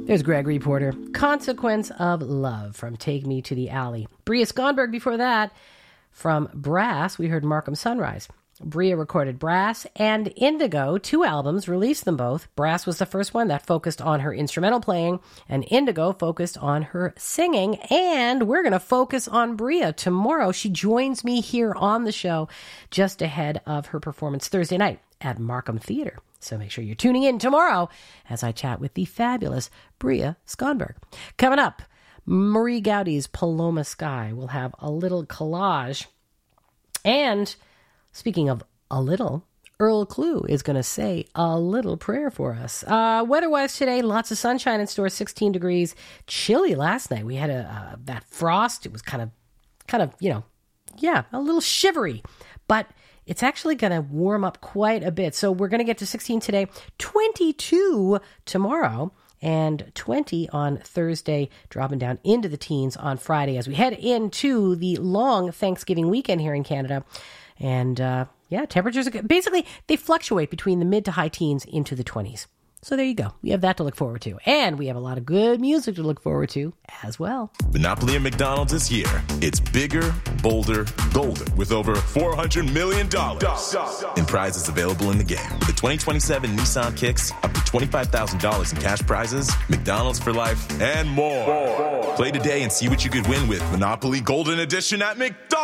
There's Gregory Porter. Consequence of Love from Take Me to the Alley. Bria Skonberg before that. From Brass, we heard Markham Sunrise. Bria recorded Brass and Indigo, 2 albums, released them both. Brass was the first one that focused on her instrumental playing, and Indigo focused on her singing. And we're going to focus on Bria tomorrow. She joins me here on the show just ahead of her performance Thursday night at Markham Theater. So make sure you're tuning in tomorrow as I chat with the fabulous Bria Skonberg. Coming up, Marie Gowdy's Paloma Sky. We'll have a little collage. And speaking of a little, Earl Klugh is going to say a little prayer for us. Weather-wise today, lots of sunshine in store, 16 degrees. Chilly last night. We had that frost. It was kind of, a little shivery. But it's actually going to warm up quite a bit. So we're going to get to 16 today, 22 tomorrow, and 20 on Thursday, dropping down into the teens on Friday as we head into the long Thanksgiving weekend here in Canada. And temperatures are basically, they fluctuate between the mid to high teens into the 20s. So there you go. We have that to look forward to. And we have a lot of good music to look forward to as well. Monopoly and McDonald's is here. It's bigger, bolder, golden with over $400 million in prizes available in the game. With the 2027 Nissan Kicks, up to $25,000 in cash prizes, McDonald's for life, and more. Play today and see what you could win with Monopoly Golden Edition at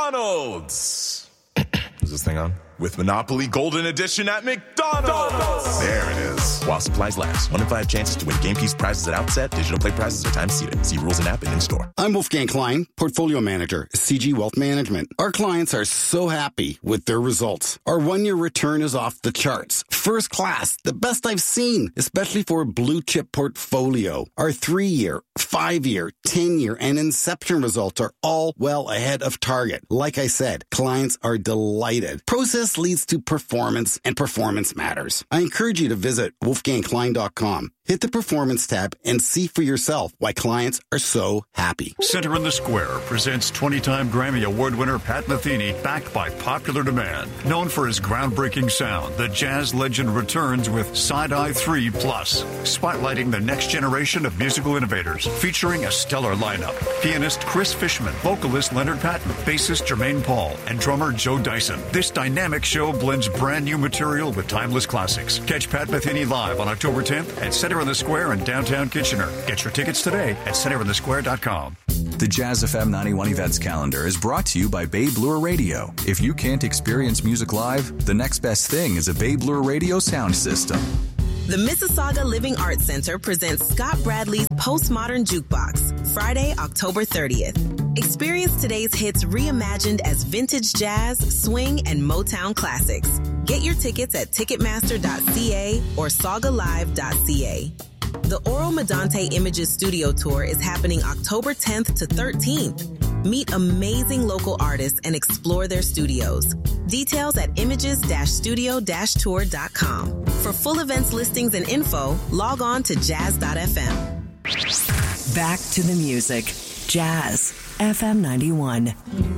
McDonald's. Is this thing on? With Monopoly Golden Edition at McDonald's. There it is. While supplies last. 1 in 5 chances to win game piece prizes at outset. Digital play prizes are time seated. See rules and app and in store. I'm Wolfgang Klein, Portfolio Manager, CG Wealth Management. Our clients are so happy with their results. Our 1-year return is off the charts. First class, the best I've seen, especially for a blue chip portfolio. Our 3-year, 5-year, 10-year, and Inception results are all well ahead of target. Like I said, clients are delighted. Process leads to performance, and performance matters. I encourage you to visit wolfgangklein.com. Hit the Performance tab and see for yourself why clients are so happy. Center in the Square presents 20-time Grammy Award winner Pat Metheny, backed by popular demand. Known for his groundbreaking sound, the jazz legend returns with Side-Eye 3 Plus, spotlighting the next generation of musical innovators, featuring a stellar lineup. Pianist Chris Fishman, vocalist Leonard Patton, bassist Jermaine Paul, and drummer Joe Dyson. This dynamic show blends brand new material with timeless classics. Catch Pat Metheny live on October 10th at Center in the Square in downtown Kitchener. Get your tickets today at centerinthesquare.com. The Jazz FM 91 events calendar is brought to you by Bay Bloor Radio. If you can't experience music live, the next best thing is a Bay Bloor Radio sound system. The Mississauga Living Arts Center presents Scott Bradley's Postmodern Jukebox, Friday, October 30th. Experience today's hits reimagined as vintage jazz, swing, and Motown classics. Get your tickets at Ticketmaster.ca or SaugaLive.ca. The Oro Medante Images Studio Tour is happening October 10th to 13th. Meet amazing local artists and explore their studios. Details at images-studio-tour.com. For full events listings and info, log on to jazz.fm. Back to the music. Jazz FM 91.